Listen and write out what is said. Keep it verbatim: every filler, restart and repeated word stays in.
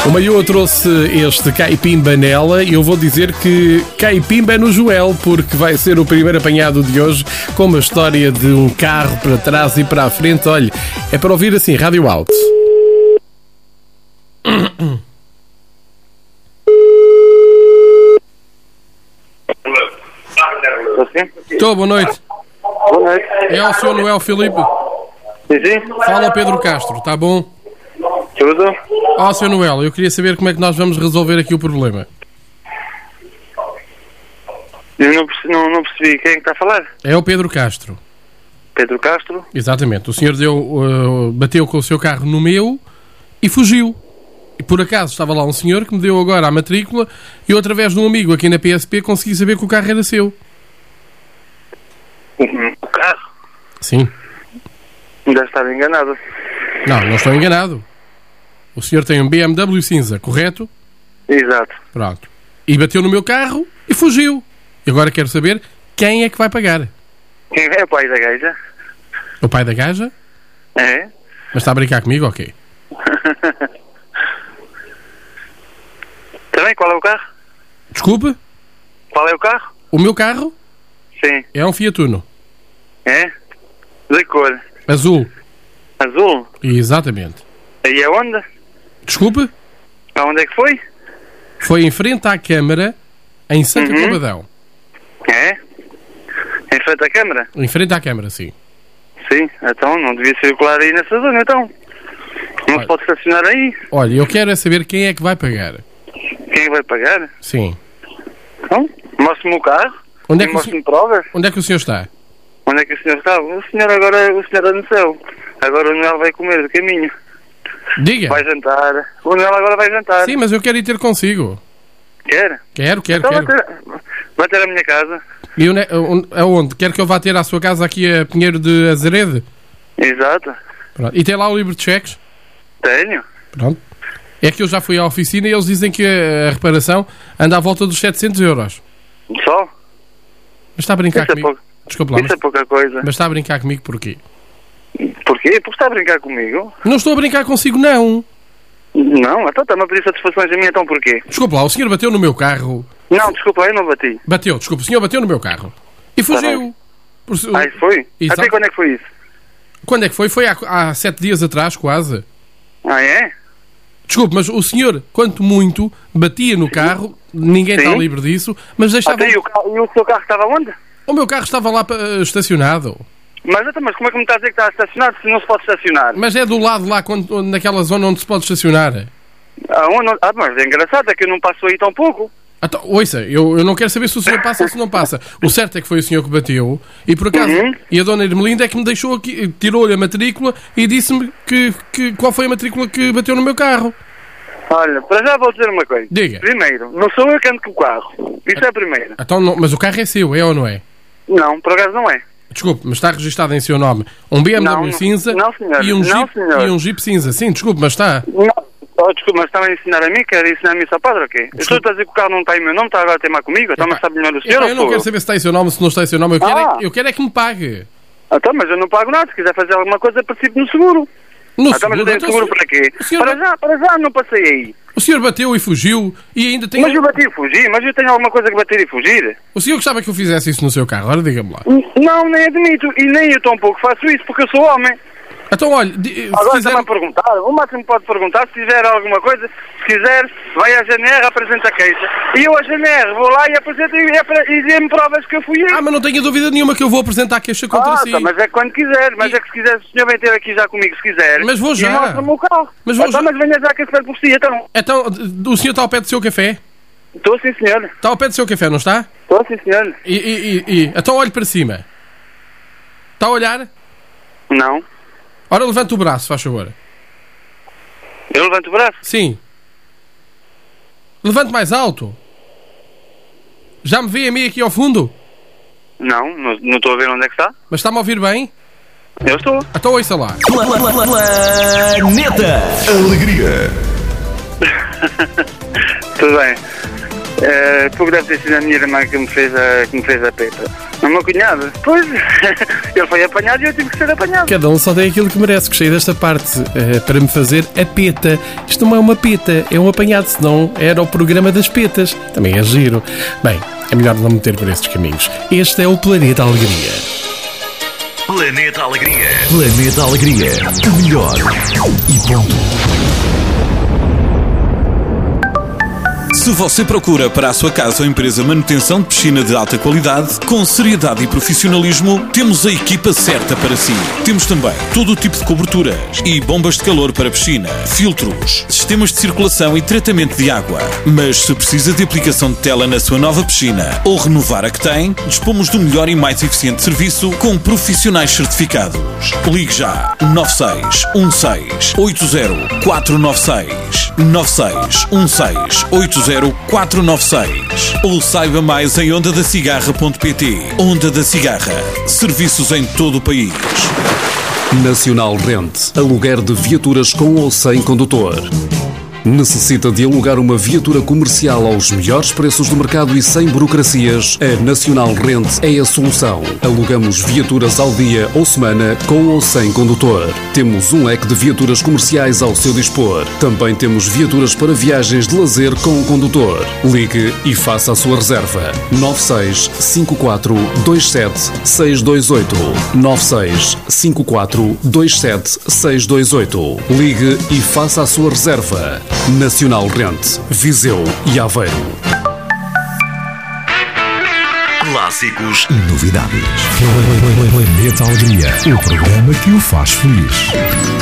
O Maiô trouxe este Caipimba nela e eu vou dizer que Caipimba é no Joel, porque vai ser o primeiro apanhado de hoje com uma história de um carro para trás e para a frente. Olha, é para ouvir assim, rádio alto. Estou, boa noite. Boa noite. É o senhor Noel Filipe? Sim, sim. Fala Pedro Castro, está bom? Tudo? Ó, senhor Noel, eu queria saber como é que nós vamos resolver aqui o problema. Eu não percebi, não, não percebi. Quem é que está a falar? É o Pedro Castro. Pedro Castro? Exatamente. O senhor deu, uh, bateu com o seu carro no meu e fugiu. E por acaso estava lá um senhor que me deu agora a matrícula e eu, através de um amigo aqui na P S P, consegui saber que o carro era seu. O carro? Sim. Deve estar enganado. Não, não estou enganado. O senhor tem um B M W cinza, correto? Exato. Pronto. E bateu no meu carro e fugiu. E agora quero saber quem é que vai pagar. Quem é o pai da gaja? O pai da gaja? É? Mas está a brincar comigo, ok? Também, qual é o carro? Desculpe? Qual é o carro? O meu carro Sim. é um Fiat Uno. É? De cor? Azul. Azul? Exatamente. Aí é onde? Desculpe? Aonde é que foi? Foi em frente à Câmara, em Santo Uhum. Covadão. É? Em frente à câmara? Em frente à Câmara, sim. Sim. Então, não devia circular aí nessa zona, então. Não Olha. se pode estacionar aí. Olha, eu quero é saber quem é que vai pagar. Quem vai pagar? Sim. Então, mostre-me o carro. Onde é que o Mostre-me provas. Onde é que o senhor está? Onde é que o senhor está? O senhor agora, o senhor é no céu. Agora o Noel vai comer do caminho. Diga. Vai jantar. O Noel agora vai jantar. Sim, mas eu quero ir ter consigo. Quer? Quero, quero, Então quero. vai ter, vai ter a minha casa. E onde, onde, aonde? Quer que eu vá ter à sua casa aqui a Pinheiro de Azerede? Exato. Pronto. E tem lá o livro de cheques? Tenho. Pronto. É que eu já fui à oficina e eles dizem que a, a reparação anda à volta dos setecentos euros. Só? Mas está a brincar Isso é comigo? pouco. Desculpe lá, Isso mas, é pouca coisa. mas está a brincar comigo porquê? Porquê? Porque está a brincar comigo? Não estou a brincar consigo, não. Não, então está-me a pedir satisfações a mim, então porquê? Desculpe lá, o senhor bateu no meu carro. Não, desculpa, eu não bati. Bateu, desculpe, o senhor bateu no meu carro. E fugiu. Por, Ah, isso foi? Exato. Até quando é que foi isso? Quando é que foi? Foi há, há sete dias atrás, quase. Ah, é? Desculpe, mas o senhor, quanto muito, batia no carro, ninguém Sim. está livre disso, mas deixava... Até e o, carro, e o seu carro estava onde? O meu carro estava lá uh, estacionado. Mas, então, mas como é que me está a dizer que está estacionado se não se pode estacionar? Mas é do lado lá, quando, naquela zona onde se pode estacionar. Ah, onde? Ah, mas é engraçado, é que eu não passo aí tão pouco. Então, ouça, eu, eu não quero saber se o senhor passa ou se não passa. O certo é que foi o senhor que bateu e por acaso, Uhum. e a dona Irmelinda é que me deixou aqui, tirou-lhe a matrícula e disse-me que, que qual foi a matrícula que bateu no meu carro. Olha, para já vou dizer uma coisa. Diga. Primeiro, não sou eu que ando com o carro. Isso é a primeira. Então, não, mas o carro é seu, é ou não é? Não, por acaso não é. Desculpe, mas está registado em seu nome um B M W Não, cinza não, senhor. e, um Não, Jeep, senhor. e um Jeep cinza. Sim, desculpe, mas está. Não. Oh, desculpa, mas estava a ensinar a mim? Quer ensinar-me isso ao padre ou quê? Eu estou a dizer que o carro não está em meu nome, está agora a teimar comigo? Então, mas sabe melhor o senhor Epá, ou eu não sou quero eu? saber se está em seu nome, se não está em seu nome. Eu quero, Ah. é, eu quero é que me pague. Então, mas eu não pago nada. Se quiser fazer alguma coisa, participe no seguro. No Então, mas eu tenho então, seguro o para quê? senhor- Para já, para já não passei aí. O senhor bateu e fugiu e ainda tem... Mas eu bati e fugi, mas eu tenho alguma coisa que bater e fugir? O senhor gostava que eu fizesse isso no seu carro? Ora, diga-me lá. Não, nem admito. E nem eu tão pouco faço isso, porque eu sou homem. Então, olha, di- se Agora quiser... está-me a perguntar. O máximo pode perguntar. Se quiser alguma coisa, se quiser, vai à G N R, apresenta a queixa. E eu à G N R vou lá e apresento e, apre- e dê-me provas que eu fui eu. Ah, mas não tenho dúvida nenhuma que eu vou apresentar a queixa contra Ah, si. tá, mas é quando quiser. Mas E- é que se quiser, o senhor vem ter aqui já comigo, se quiser. Mas vou já. E mostra-me o carro. Mas vou então, já. mas venha já que eu espero por si, então. Então, o senhor está ao pé do seu café? Estou sim, senhor. Está ao pé do seu café, não está? Estou sim, senhor. E, e, e, e- então olhe para cima. Está a olhar? Não. Ora, levanta o braço, faz favor. Eu levanto o braço. Sim. Levante mais alto. Já me vê a mim aqui ao fundo? Não, não não estou a ver onde é que está. Mas está-me a ouvir bem? Eu estou. Então ouça lá. Planeta Alegria. Tudo bem. Uh, porque deve ter sido a minha irmã que me fez a, que me fez a pepa. O meu cunhado? Pois, ele foi apanhado e eu tive que ser apanhado. Cada um só tem aquilo que merece. Gostei desta parte, uh, para me fazer a peta. Isto não é uma peta, é um apanhado, senão era o programa das petas. Também é giro. Bem, é melhor não meter por esses caminhos. Este é o Planeta Alegria. Planeta Alegria. Planeta Alegria. O melhor e ponto. Se você procura para a sua casa ou empresa manutenção de piscina de alta qualidade, com seriedade e profissionalismo, temos a equipa certa para si. Temos também todo o tipo de coberturas e bombas de calor para piscina, filtros, sistemas de circulação e tratamento de água. Mas se precisa de aplicação de tela na sua nova piscina ou renovar a que tem, dispomos do melhor e mais eficiente serviço com profissionais certificados. Ligue já nove seis um seis oito zero quatro nove seis nove seis um seis oito zero quatro nove seis ou saiba mais em onda da cigarra ponto pt. Onda da Cigarra. Serviços em todo o país. Nacional Rent. Aluguer de viaturas com ou sem condutor. Necessita de alugar uma viatura comercial aos melhores preços do mercado e sem burocracias? A Nacional Rent é a solução. Alugamos viaturas ao dia ou semana com ou sem condutor. Temos um leque de viaturas comerciais ao seu dispor. Também temos viaturas para viagens de lazer com o condutor. Ligue e faça a sua reserva. nove seis cinco quatro dois sete seis dois oito nove seis cinco quatro dois sete seis dois oito. Ligue e faça a sua reserva. Nacional Rent, Viseu e Aveiro. Clássicos e novidades. Planeta Alegria, o programa que o faz feliz.